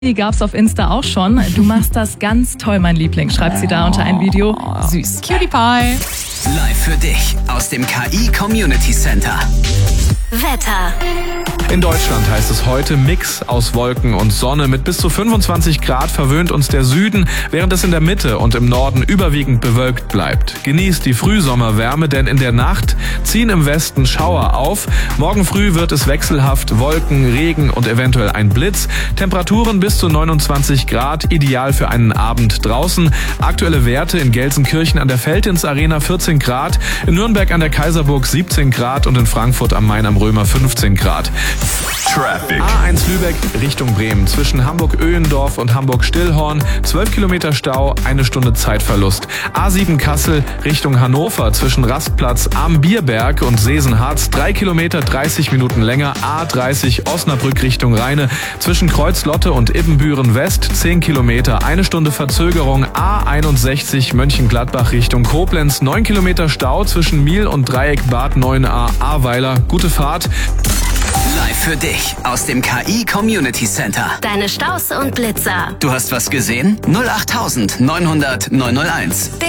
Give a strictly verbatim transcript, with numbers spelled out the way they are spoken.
Die gab's auf Insta auch schon. Du machst das ganz toll, mein Liebling, schreibt sie da unter ein Video. Süß. Cutie Pie. Live für dich aus dem K I Community Center. Wetter. In Deutschland heißt es heute Mix aus Wolken und Sonne. Mit bis zu fünfundzwanzig Grad verwöhnt uns der Süden, während es in der Mitte und im Norden überwiegend bewölkt bleibt. Genießt die Frühsommerwärme, denn in der Nacht ziehen im Westen Schauer auf. Morgen früh wird es wechselhaft, Wolken, Regen und eventuell ein Blitz. Temperaturen bis zu neunundzwanzig Grad, ideal für einen Abend draußen. Aktuelle Werte in Gelsenkirchen an der Feldins Arena vierzehn Grad, in Nürnberg an der Kaiserburg siebzehn Grad und in Frankfurt am Main am Römer fünfzehn Grad. Traffic. A eins Lübeck Richtung Bremen. Zwischen Hamburg-Öhendorf und Hamburg-Stillhorn. zwölf Kilometer Stau, eine Stunde Zeitverlust. A sieben Kassel Richtung Hannover. Zwischen Rastplatz am Bierberg und Sesenharz. drei Kilometer, dreißig Minuten länger. A dreißig Osnabrück Richtung Rheine. Zwischen Kreuzlotte und Ibbenbüren West. zehn Kilometer, eine Stunde Verzögerung. A einundsechzig Mönchengladbach Richtung Koblenz. neun Kilometer Stau zwischen Miel und Dreieck Bad Neuenahr-Ahrweiler. Gute Fahrt. Live für dich aus dem K I Community Center. Deine Staus und Blitzer. Du hast was gesehen? null acht neunhundert neunhunderteins.